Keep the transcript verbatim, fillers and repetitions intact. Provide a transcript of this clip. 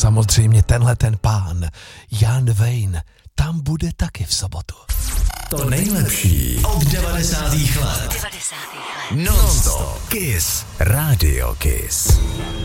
samozřejmě tenhle ten pán, Jan Wayne, tam bude taky v sobotu. To nejlepší od devadesátých let. Non-stop. Kiss. Radio Kiss.